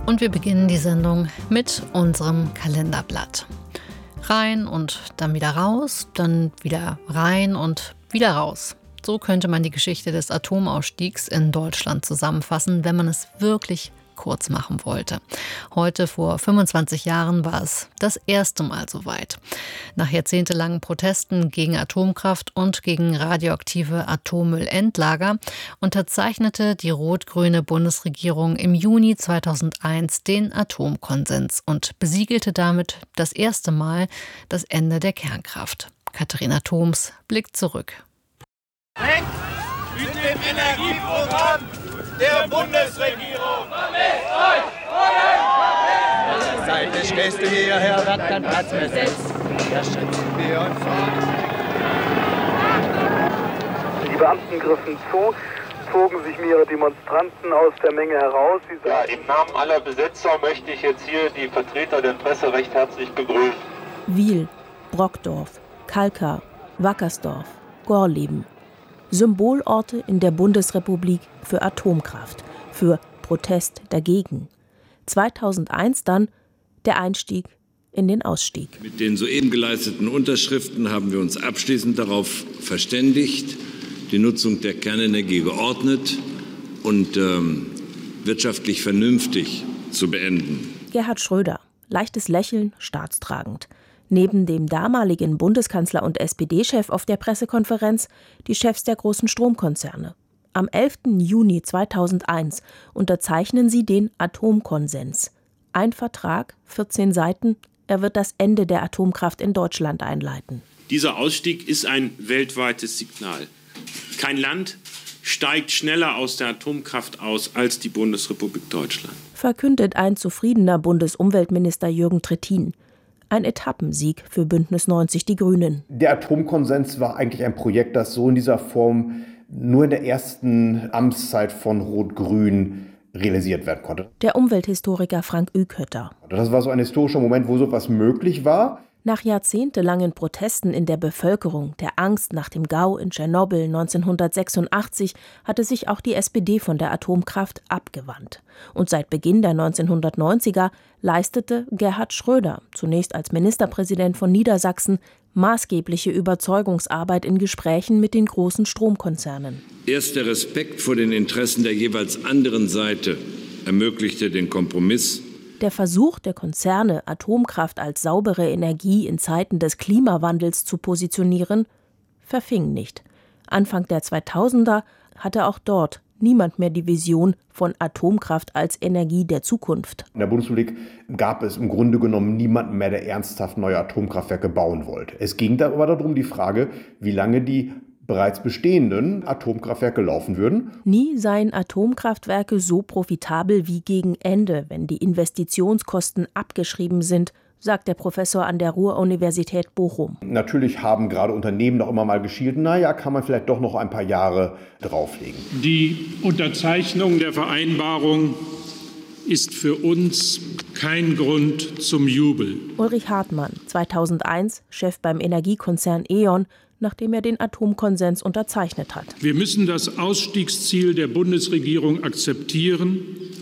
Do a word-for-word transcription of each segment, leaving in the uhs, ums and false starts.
Und wir beginnen die Sendung mit unserem Kalenderblatt. Rein und dann wieder raus, dann wieder rein und wieder raus. So könnte man die Geschichte des Atomausstiegs in Deutschland zusammenfassen, wenn man es wirklich kurz machen wollte. Heute vor fünfundzwanzig Jahren war es das erste Mal soweit. Nach jahrzehntelangen Protesten gegen Atomkraft und gegen radioaktive Atommüllendlager unterzeichnete die rot-grüne Bundesregierung im Juni zweitausendeins den Atomkonsens und besiegelte damit das erste Mal das Ende der Kernkraft. Katharina Thoms blickt zurück. Weg mit dem Energieprogramm der Bundesregierung! Seit der Städte hierher wird kein Platz besetzt. Da schützen wir uns. Die Beamten griffen zu, zogen sich mehrere Demonstranten aus der Menge heraus. Sie ja, im Namen aller Besetzer möchte ich jetzt hier die Vertreter der Presse recht herzlich begrüßen. Wiel, Brockdorf, Kalkar, Wackersdorf, Gorleben. Symbolorte in der Bundesrepublik für Atomkraft, für Protest dagegen. zweitausendeins dann der Einstieg in den Ausstieg. Mit den soeben geleisteten Unterschriften haben wir uns abschließend darauf verständigt, die Nutzung der Kernenergie geordnet und ähm, wirtschaftlich vernünftig zu beenden. Gerhard Schröder, leichtes Lächeln, staatstragend. Neben dem damaligen Bundeskanzler und S P D-Chef auf der Pressekonferenz die Chefs der großen Stromkonzerne. Am elften Juni zweitausendeins unterzeichnen sie den Atomkonsens. Ein Vertrag, vierzehn Seiten, er wird das Ende der Atomkraft in Deutschland einleiten. Dieser Ausstieg ist ein weltweites Signal. Kein Land steigt schneller aus der Atomkraft aus als die Bundesrepublik Deutschland. Verkündet ein zufriedener Bundesumweltminister Jürgen Trittin. Ein Etappensieg für Bündnis neunzig Die Grünen. Der Atomkonsens war eigentlich ein Projekt, das so in dieser Form nur in der ersten Amtszeit von Rot-Grün realisiert werden konnte. Der Umwelthistoriker Frank Ükötter. Das war so ein historischer Moment, wo so etwas möglich war. Nach jahrzehntelangen Protesten in der Bevölkerung, der Angst nach dem Gau in Tschernobyl neunzehnhundertsechsundachtzig, hatte sich auch die S P D von der Atomkraft abgewandt. Und seit Beginn der neunzehnhundertneunziger leistete Gerhard Schröder, zunächst als Ministerpräsident von Niedersachsen, maßgebliche Überzeugungsarbeit in Gesprächen mit den großen Stromkonzernen. Erst der Respekt vor den Interessen der jeweils anderen Seite ermöglichte den Kompromiss. Der Versuch der Konzerne, Atomkraft als saubere Energie in Zeiten des Klimawandels zu positionieren, verfing nicht. Anfang der zweitausender hatte auch dort niemand mehr die Vision von Atomkraft als Energie der Zukunft. In der Bundesrepublik gab es im Grunde genommen niemanden mehr, der ernsthaft neue Atomkraftwerke bauen wollte. Es ging da aber darum, die Frage, wie lange die bereits bestehenden Atomkraftwerke laufen würden. Nie seien Atomkraftwerke so profitabel wie gegen Ende, wenn die Investitionskosten abgeschrieben sind, sagt der Professor an der Ruhr-Universität Bochum. Natürlich haben gerade Unternehmen noch immer mal geschielt, naja, kann man vielleicht doch noch ein paar Jahre drauflegen. Die Unterzeichnung der Vereinbarung ist für uns kein Grund zum Jubel. Ulrich Hartmann, zweitausendeins Chef beim Energiekonzern E.ON, nachdem er den Atomkonsens unterzeichnet hat. Wir müssen das Ausstiegsziel der Bundesregierung akzeptieren,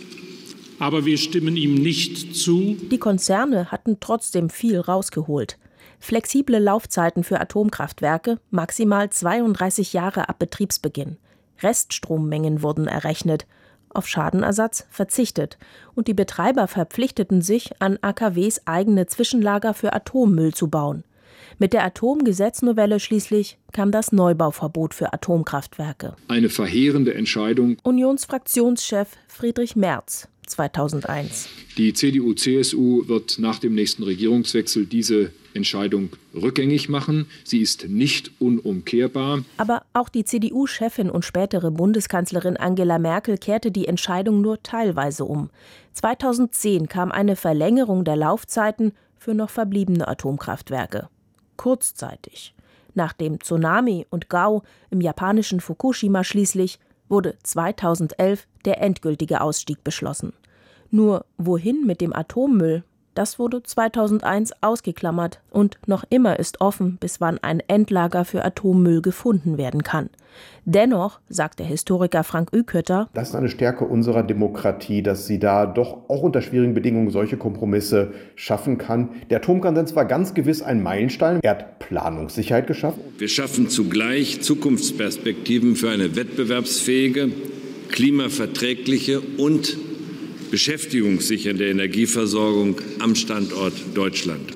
aber wir stimmen ihm nicht zu. Die Konzerne hatten trotzdem viel rausgeholt. Flexible Laufzeiten für Atomkraftwerke, maximal zweiunddreißig Jahre ab Betriebsbeginn. Reststrommengen wurden errechnet. Auf Schadenersatz verzichtet. Und die Betreiber verpflichteten sich, an A K Ws eigene Zwischenlager für Atommüll zu bauen. Mit der Atomgesetznovelle schließlich kam das Neubauverbot für Atomkraftwerke. Eine verheerende Entscheidung. Unionsfraktionschef Friedrich Merz, zweitausendeins. Die C D U C S U wird nach dem nächsten Regierungswechsel diese Entscheidung rückgängig machen. Sie ist nicht unumkehrbar. Aber auch die C D U-Chefin und spätere Bundeskanzlerin Angela Merkel kehrte die Entscheidung nur teilweise um. zweitausendzehn kam eine Verlängerung der Laufzeiten für noch verbliebene Atomkraftwerke. Kurzzeitig. Nach dem Tsunami und Gau im japanischen Fukushima schließlich wurde zweitausendelf der endgültige Ausstieg beschlossen. Nur wohin mit dem Atommüll? Das wurde zweitausendeins ausgeklammert und noch immer ist offen, bis wann ein Endlager für Atommüll gefunden werden kann. Dennoch, sagt der Historiker Frank Uekötter, das ist eine Stärke unserer Demokratie, dass sie da doch auch unter schwierigen Bedingungen solche Kompromisse schaffen kann. Der Atomkonsens war ganz gewiss ein Meilenstein. Er hat Planungssicherheit geschaffen. Wir schaffen zugleich Zukunftsperspektiven für eine wettbewerbsfähige, klimaverträgliche und beschäftigungssichernde Energieversorgung am Standort Deutschland.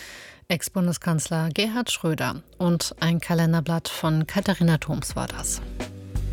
Ex-Bundeskanzler Gerhard Schröder und ein Kalenderblatt von Katharina Thoms war das.